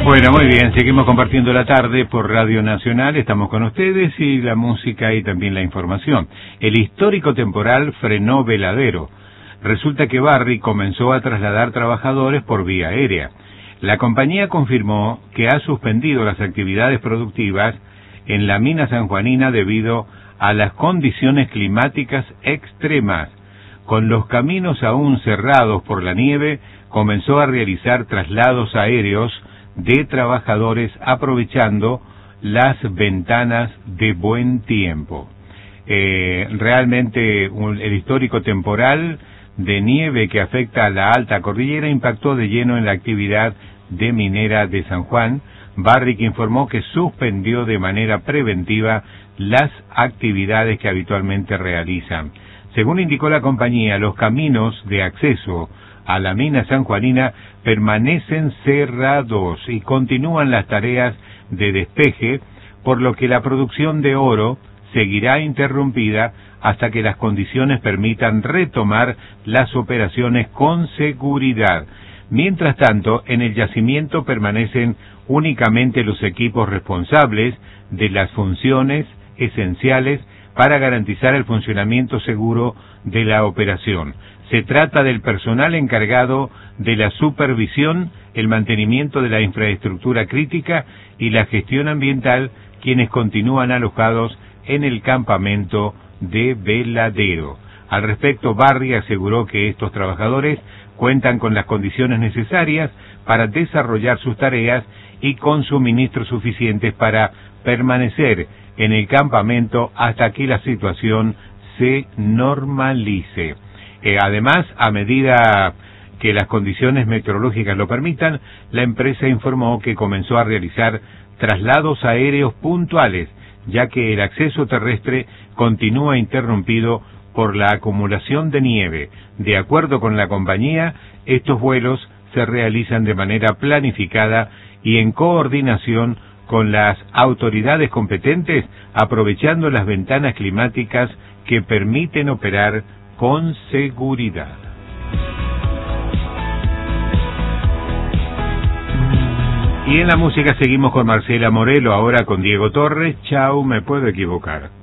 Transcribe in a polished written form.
Bueno, muy bien, seguimos compartiendo la tarde por Radio Nacional, estamos con ustedes y la música y también la información. El histórico temporal frenó Veladero. Resulta que Barrick comenzó a trasladar trabajadores por vía aérea. La compañía confirmó que ha suspendido las actividades productivas en la mina sanjuanina debido a las condiciones climáticas extremas. Con los caminos aún cerrados por la nieve, comenzó a realizar traslados aéreos de trabajadores aprovechando las ventanas de buen tiempo. Realmente el histórico temporal de nieve que afecta a la alta cordillera impactó de lleno en la actividad de minera de San Juan. Barrick informó que suspendió de manera preventiva las actividades que habitualmente realizan. Según indicó la compañía, los caminos de acceso a la mina sanjuanina permanecen cerrados y continúan las tareas de despeje, por lo que la producción de oro seguirá interrumpida hasta que las condiciones permitan retomar las operaciones con seguridad. Mientras tanto, en el yacimiento permanecen únicamente los equipos responsables de las funciones esenciales para garantizar el funcionamiento seguro de la operación. Se trata del personal encargado de la supervisión, el mantenimiento de la infraestructura crítica y la gestión ambiental, quienes continúan alojados en el campamento de Veladero. Al respecto, Barrick aseguró que estos trabajadores cuentan con las condiciones necesarias para desarrollar sus tareas y con suministros suficientes para permanecer en el campamento hasta que la situación se normalice. Además, a medida que las condiciones meteorológicas lo permitan, la empresa informó que comenzó a realizar traslados aéreos puntuales, ya que el acceso terrestre continúa interrumpido por la acumulación de nieve. De acuerdo con la compañía, estos vuelos se realizan de manera planificada y en coordinación con las autoridades competentes, aprovechando las ventanas climáticas que permiten operar con seguridad. Y en la música seguimos con Marcela Morelo, ahora con Diego Torres. Chau, me puedo equivocar.